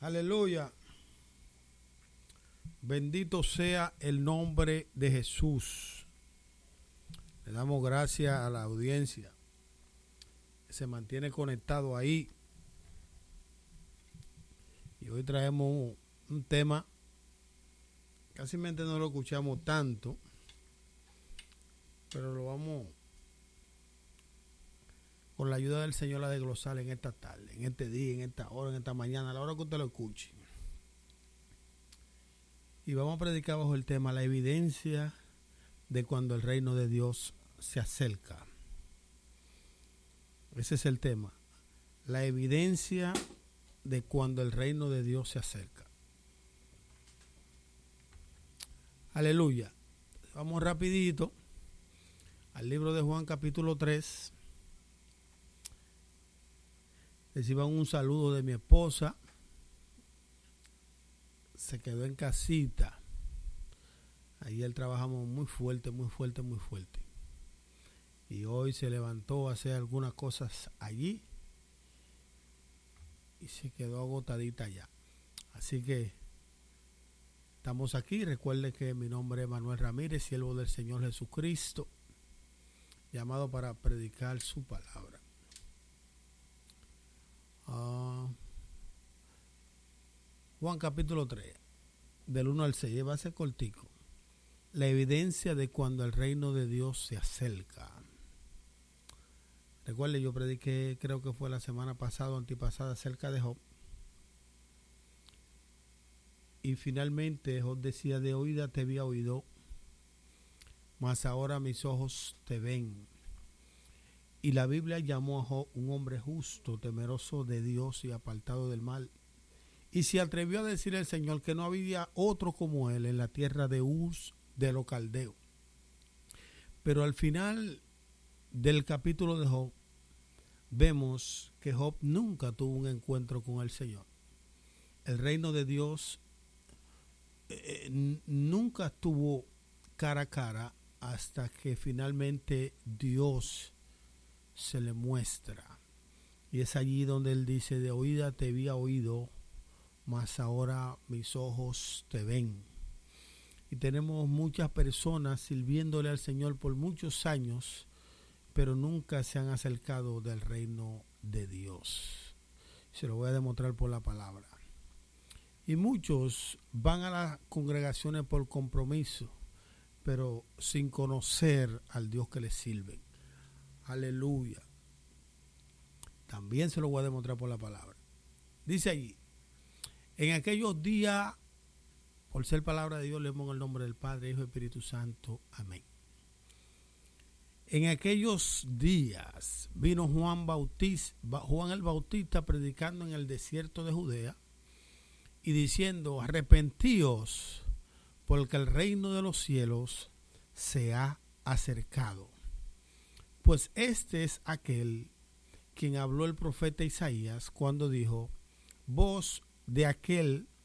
Aleluya. Bendito sea el nombre de Jesús. Le damos gracias a la audiencia que se mantiene conectado ahí. Y hoy traemos un tema, casi no lo escuchamos tanto, pero lo vamos con la ayuda del Señor a desglosar en esta tarde, en este día, en esta hora, en esta mañana, a la hora que usted lo escuche. Y vamos a predicar bajo el tema la evidencia de cuando el reino de Dios se acerca. Ese es el tema. La evidencia de cuando el reino de Dios se acerca. Aleluya. Vamos rapidito al libro de Juan capítulo 3. Reciban un saludo de mi esposa. Se quedó en casita. Ayer trabajamos muy fuerte. Y hoy se levantó a hacer algunas cosas allí. Y se quedó agotadita ya. Así que estamos aquí. Recuerden que mi nombre es Manuel Ramírez, siervo del Señor Jesucristo, llamado para predicar su palabra. Juan capítulo 3, del 1 al 6, va a ser cortico. La evidencia de cuando el reino de Dios se acerca. Recuerden, yo prediqué, creo que fue la semana pasada o antipasada, acerca de Job. Y finalmente Job decía: de oída te había oído, mas ahora mis ojos te ven. Y la Biblia llamó a Job un hombre justo, temeroso de Dios y apartado del mal. Y se atrevió a decir el Señor que no había otro como él en la tierra de Uz de los caldeos. Pero al final del capítulo de Job, vemos que Job nunca tuvo un encuentro con el Señor. El reino de Dios nunca estuvo cara a cara hasta que finalmente Dios se le muestra. Y es allí donde él dice: de oída te había oído, mas ahora mis ojos te ven. Y tenemos muchas personas sirviéndole al Señor por muchos años, pero nunca se han acercado del reino de Dios. Se lo voy a demostrar por la palabra. Y muchos van a las congregaciones por compromiso, pero sin conocer al Dios que les sirve. Aleluya. También se lo voy a demostrar por la palabra. Dice allí: en aquellos días, por ser palabra de Dios, leemos en el nombre del Padre, Hijo y Espíritu Santo. Amén. En aquellos días vino Juan el Bautista predicando en el desierto de Judea y diciendo: arrepentíos, porque el reino de los cielos se ha acercado. Pues este es aquel quien habló el profeta Isaías cuando dijo: voz de aquel